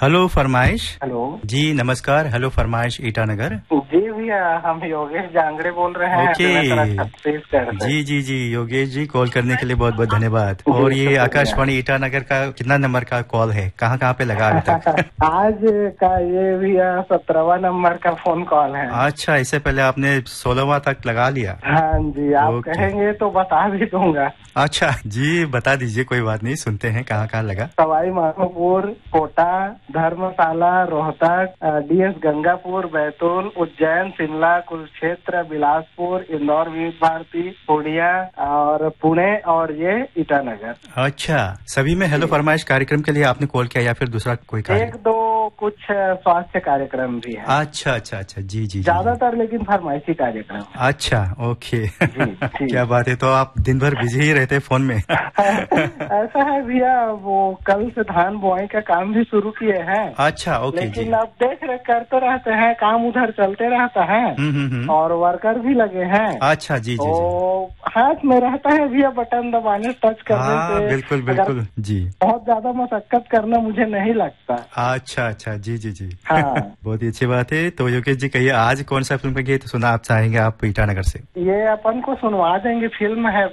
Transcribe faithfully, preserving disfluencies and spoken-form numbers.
Hello फरमाइश। Hello जी नमस्कार। Hello फरमाइश ईटानगर। जी भैया, हम योगेश जांगड़े बोल रहे हैं। ओके छत्तीसगढ़ से। जी जी जी योगेश जी, कॉल करने के लिए बहुत बहुत धन्यवाद। और ये आकाशवाणी ईटानगर का कितना नंबर का कॉल है, कहाँ कहाँ पे लगा अभी तक? आज का ये भैया सत्रहवा नंबर का फोन कॉल है। अच्छा, इससे पहले आपने सोलहवां तक लगा लिया? हाँ जी, आप कहेंगे तो बता भी दूंगा। अच्छा जी, बता दीजिए, कोई बात नहीं, सुनते हैं कहाँ कहाँ लगा। सवाई माधोपुर, कोटा, धर्मशाला, रोहतक, डीएस गंगापुर, बैतूल, उज्जैन, शिमला, कुरुक्षेत्र, बिलासपुर, इंदौर, विविध भारती, पूर्णिया और पुणे और ये ईटानगर। अच्छा, सभी में हेलो फरमाइश कार्यक्रम के लिए आपने कॉल किया या फिर दूसरा कोई कार्य? एक दो कुछ स्वास्थ्य कार्यक्रम भी है। अच्छा अच्छा अच्छा जी जी ज्यादातर लेकिन फरमाइशी कार्यक्रम। अच्छा ओके जी, जी। क्या बात है, तो आप दिन भर बिजी ही रहते फोन में? ऐसा है भैया, वो कल से धान बुआई का काम भी शुरू किए हैं। अच्छा ओके लेकिन जी। अब देख रेख करते रहते हैं, काम उधर चलते रहता है। हम्म हम्म हम्म। और वर्कर भी लगे हैं। अच्छा जी जी जी। तो हाथ में रहता है भैया, बटन दबाने टच करने हाँ से। बिल्कुल बिल्कुल जी। बहुत ज्यादा मशक्कत करना मुझे नहीं लगता। अच्छा अच्छा जी जी जी। हाँ। बहुत ही अच्छी बात है। तो योगेश जी कहिए, आज कौन सा फिल्म का गीत सुना आप चाहेंगे आप ईटानगर से? ये अपन को सुनवा देंगे, फिल्म है